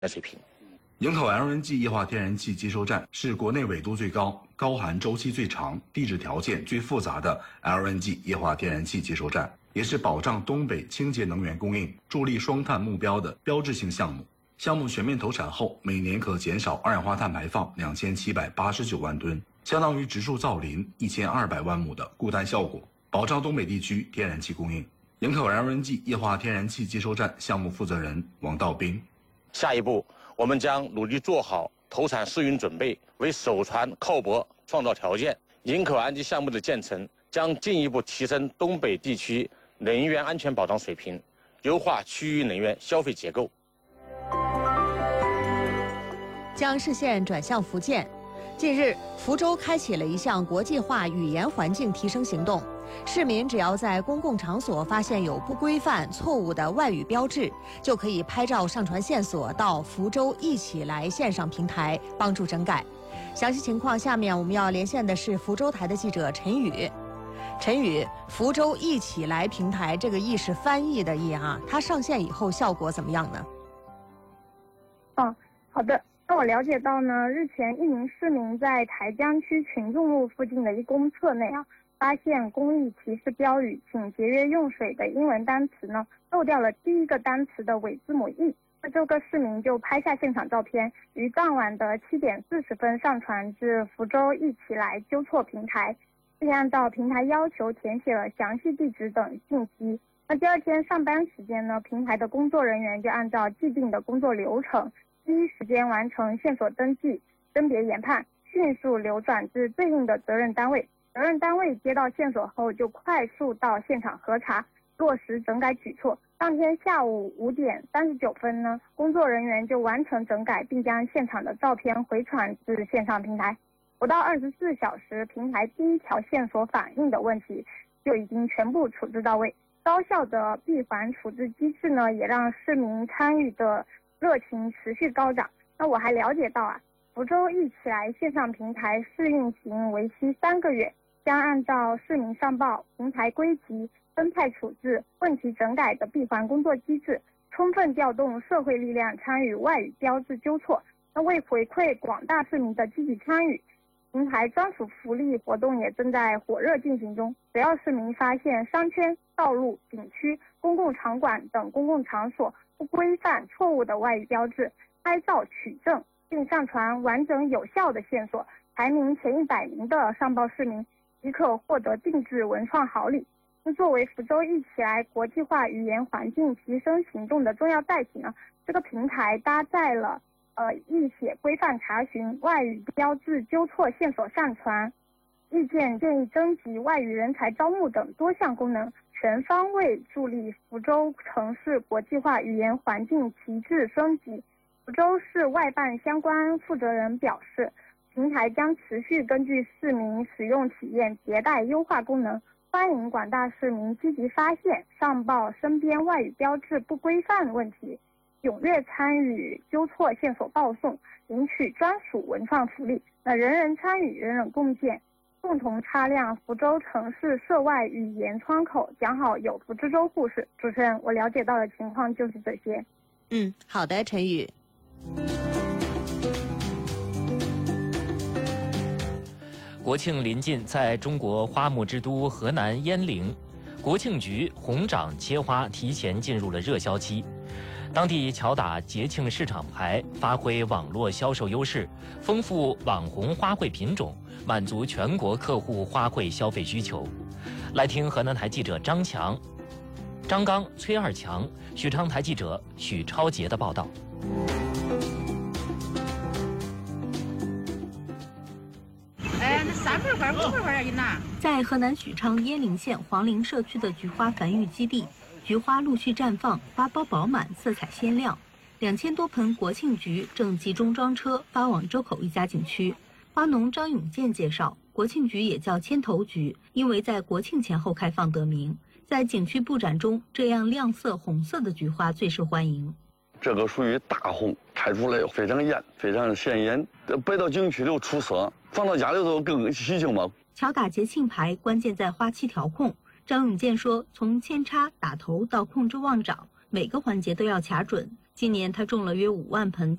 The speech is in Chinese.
水平。 营口 LNG 液化天然气接收站是国内纬度最高、高寒周期最长、地质条件最复杂的 LNG 液化天然气接收站，也是保障东北清洁能源供应、助力双碳目标的标志性项目。项目全面投产后，每年可减少二氧化碳排放2789万吨，相当于植树造林1200万亩的固氮效果，保障东北地区天然气供应。营口 LNG 液化天然气接收站项目负责人王道兵： 下一步，我们将努力做好投产试运准备，为首船靠泊创造条件。营口 LNG 项目的建成将进一步提升东北地区能源安全保障水平，优化区域能源消费结构。 将视线转向福建，近日，福州开启了一项国际化语言环境提升行动。市民只要在公共场所发现有不规范、错误的外语标志，就可以拍照上传线索到福州一起来线上平台，帮助整改。详细情况，下面我们要连线的是福州台的记者陈宇。陈宇，福州一起来平台这个“意”是翻译的“意”啊，它上线以后效果怎么样呢？ 好的。那我了解到呢，日前一名市民在台江区群众路附近的一公厕内发现公益提示标语“请节约用水”的英文单词呢漏掉了第一个单词的尾字母 e。那这个市民就拍下现场照片，于当晚的7点40分上传至福州一起来纠错平台，并按照平台要求填写了详细地址等信息。那第二天上班时间呢，平台的工作人员就按照既定的工作流程，第一时间完成线索登记、甄别研判，迅速流转至对应的责任单位。责任单位接到线索后，就快速到现场核查，落实整改举措。当天下午5点39分呢，工作人员就完成整改，并将现场的照片回传至线上平台。不到24小时，平台第一条线索反映的问题就已经全部处置到位。高效的闭环处置机制呢，也让市民参与的热情持续高涨。那我还了解到福州一起来线上平台试运行为期3个月，将按照市民上报、平台归集、分派处置、问题整改的闭环工作机制，充分调动社会力量参与外语标志纠错。那为回馈广大市民的积极参与，平台专属福利活动也正在火热进行中。只要市民发现商圈、道路、景区、公共场馆等公共场所不规范、错误的外语标志，拍照取证并上传完整有效的线索，排名前100名的上报市民即可获得定制文创好礼。那作为福州一起来国际化语言环境提升行动的重要载体呢，这个平台搭载了译写规范查询、外语标志纠错线索上传、意见建议征集、外语人才招募等多项功能，全方位助力福州城市国际化语言环境提质升级。福州市外办相关负责人表示，平台将持续根据市民使用体验迭代优化功能，欢迎广大市民积极发现、上报身边外语标志不规范问题，踊跃参与纠错线索报送，领取专属文创福利。那人人参与，人人共建，共同擦亮福州城市涉外语言窗口，讲好有福之州故事。主持人，我了解到的情况就是这些。 好的，陈宇。 国庆临近，在中国花木之都河南鄢陵，国庆局红掌切花提前进入了热销期。当地巧打节庆市场牌，发挥网络销售优势，丰富网红花卉品种，满足全国客户花卉消费需求。来听河南台记者张刚、崔二强、许昌台记者许超杰的报道。 3盆花、5盆花一拿。在河南许昌鄢陵县黄陵社区的菊花繁育基地，菊花陆续绽放，花苞饱满，色彩鲜亮。2000多盆国庆菊正集中装车发往周口一家景区。花农张永健介绍，国庆菊也叫千头菊，因为在国庆前后开放得名。在景区布展中，这样亮色红色的菊花最受欢迎。 这个属于大红，开出来非常艳，非常显眼，摆到景区里出色，放到家里头更喜庆嘛。 巧打节庆牌关键在花期调控。张永健说，从扦插、打头到控制旺长，每个环节都要卡准， 今年他种了约5万盆